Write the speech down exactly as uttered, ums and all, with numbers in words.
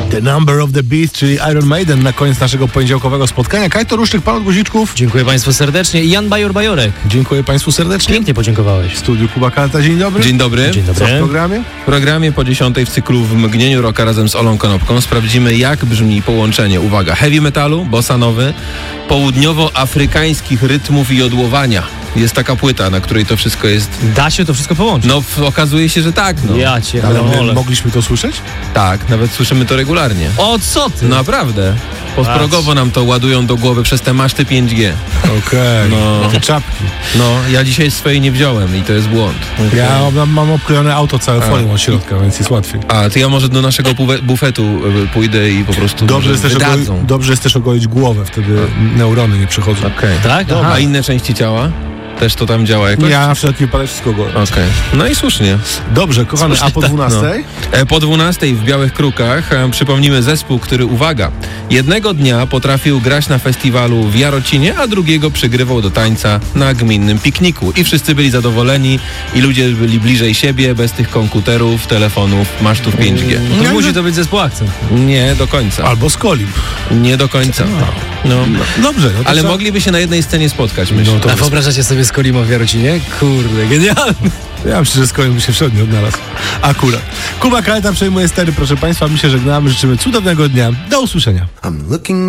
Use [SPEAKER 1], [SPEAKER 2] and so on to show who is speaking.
[SPEAKER 1] The Number of the Beast, czyli Iron Maiden na koniec naszego poniedziałkowego spotkania. Kajto Ruszczyk, pan od guziczków.
[SPEAKER 2] Dziękuję Państwu serdecznie. I Jan Bajor-Bajorek.
[SPEAKER 1] Dziękuję Państwu serdecznie.
[SPEAKER 2] Pięknie podziękowałeś.
[SPEAKER 1] W studiu Kuba Kaleta, dzień dobry.
[SPEAKER 3] Dzień dobry.
[SPEAKER 2] Dzień dobry.
[SPEAKER 1] Co w programie?
[SPEAKER 3] W programie po dziesiątej w cyklu W mgnieniu rocka razem z Olą Konopką sprawdzimy, jak brzmi połączenie, uwaga, heavy metalu, bossa nowy, południowoafrykańskich rytmów i jodłowania. Jest taka płyta, na której to wszystko jest...
[SPEAKER 2] Da się to wszystko połączyć?
[SPEAKER 3] No, w, okazuje się, że tak, no.
[SPEAKER 2] Ja cię
[SPEAKER 1] Ale my
[SPEAKER 2] wolę.
[SPEAKER 1] mogliśmy to słyszeć?
[SPEAKER 3] Tak, nawet słyszymy to regularnie.
[SPEAKER 2] O, co ty?
[SPEAKER 3] Naprawdę. Postprogowo nam to ładują do głowy przez te maszty pięć G.
[SPEAKER 1] Okej,
[SPEAKER 3] No.
[SPEAKER 1] te czapki.
[SPEAKER 3] No, ja dzisiaj swojej nie wziąłem i to jest błąd.
[SPEAKER 1] Ja mam, mam obklejone auto całe folią od środka, więc jest łatwiej.
[SPEAKER 3] A, to ja może do naszego buwe- bufetu y, pójdę i po prostu
[SPEAKER 1] Dobrze jest, też
[SPEAKER 3] wydadzą.
[SPEAKER 1] ogolić, dobrze jest też ogolić głowę, wtedy neurony nie przechodzą.
[SPEAKER 3] Okej.
[SPEAKER 2] Tak?
[SPEAKER 3] Dobra.
[SPEAKER 2] Aha.
[SPEAKER 3] A inne części ciała? Też to tam działa jakoś?
[SPEAKER 1] Ja na wszelki wypadek wszystko ogolę.
[SPEAKER 3] Okej. No i słusznie.
[SPEAKER 1] Dobrze, kochany, a po dwunastej?
[SPEAKER 3] E, Po dwunastej w Białych Krukach e, przypomnimy zespół, który, uwaga, jednego dnia potrafił grać na festiwalu w Jarocinie, a drugiego przygrywał do tańca na gminnym pikniku. I wszyscy byli zadowoleni i ludzie byli bliżej siebie, bez tych komputerów, telefonów, masztów pięć G.
[SPEAKER 2] To
[SPEAKER 1] Nie,
[SPEAKER 2] musi
[SPEAKER 1] nie.
[SPEAKER 2] to być zespół akcent.
[SPEAKER 3] Nie do końca.
[SPEAKER 1] Albo z Kolim.
[SPEAKER 3] Nie do końca. No.
[SPEAKER 1] Dobrze. No to
[SPEAKER 3] Ale
[SPEAKER 1] trzeba-
[SPEAKER 3] mogliby się na jednej scenie spotkać, myślę.
[SPEAKER 1] No to
[SPEAKER 2] A wyobrażacie sobie z Kolima w Jarocinie? Kurde, genialne.
[SPEAKER 1] Ja myślę, że z Kolim by się wszędzie odnalazł. Akurat. Kuba Kaleta przejmuje stery, proszę Państwa. My się żegnamy. Życzymy cudownego dnia. Do usłyszenia.
[SPEAKER 4] I'm looking